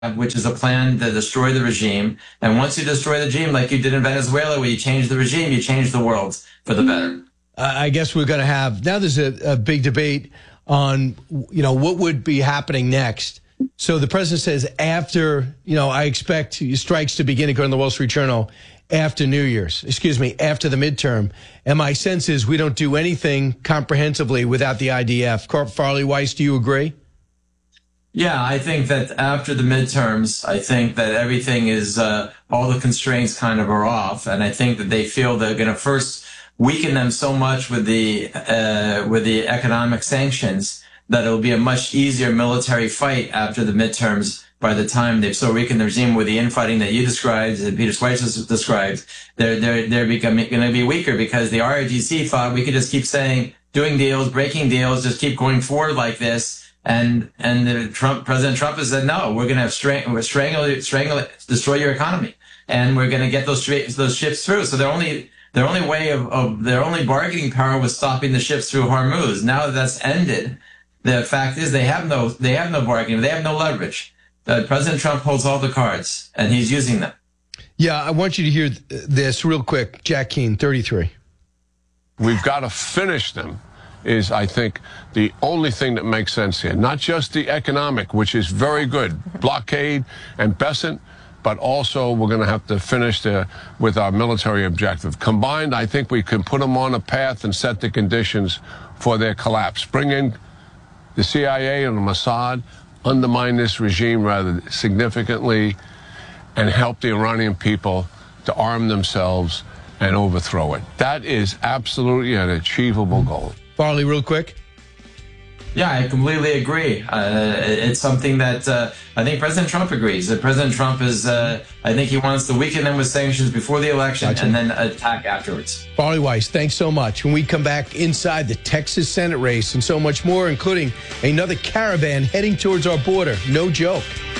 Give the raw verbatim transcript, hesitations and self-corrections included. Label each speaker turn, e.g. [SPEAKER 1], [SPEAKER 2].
[SPEAKER 1] which is a plan to destroy the regime. And once you destroy the regime, like you did in Venezuela, where you change the regime, you change the world for the better.
[SPEAKER 2] Uh, I guess we're going to have, now there's a, a big debate on, you know, what would be happening next. So the president says after, you know, I expect strikes to begin, according to the Wall Street Journal, after New Year's, excuse me, after the midterm. And my sense is we don't do anything comprehensively without the I D F. Farley Weiss, do you agree?
[SPEAKER 1] Yeah, I think that after the midterms, I think that everything is, uh, all the constraints kind of are off. And I think that they feel they're going to first weaken them so much with the, uh, with the economic sanctions that it'll be a much easier military fight after the midterms. By the time they've so weakened the regime with the infighting that you described, that Peter Schweizer described, they're, they're, they're becoming, going to be weaker because the R I G C thought we could just keep saying, doing deals, breaking deals, just keep going forward like this. And, and the Trump, President Trump has said, no, we're going to have strangle, strangle, strangle, destroy your economy. And we're going to get those, those ships through. So their only, their only way of, of, their only bargaining power was stopping the ships through Hormuz. Now that that's ended, the fact is they have no, they have no bargaining, they have no leverage. Uh, President Trump holds all the cards, and he's using them.
[SPEAKER 2] Yeah, I want you to hear th this real quick. Jack Keane, thirty-three.
[SPEAKER 3] We've got to finish them is, I think, the only thing that makes sense here. Not just the economic, which is very good, blockade and Besant, but also we're going to have to finish the, with our military objective. Combined, I think we can put them on a path and set the conditions for their collapse. Bring in the C I A and the Mossad, undermine this regime rather significantly, and help the Iranian people to arm themselves and overthrow it. That is absolutely an achievable goal.
[SPEAKER 2] Farley, real quick.
[SPEAKER 1] Yeah, I completely agree. Uh, it's something that uh, I think President Trump agrees. That President Trump is, uh, I think he wants to weaken them with sanctions before the election gotcha. and then attack afterwards.
[SPEAKER 2] Farley Weiss, thanks so much. When we come back inside the Texas Senate race and so much more, including another caravan heading towards our border. No joke.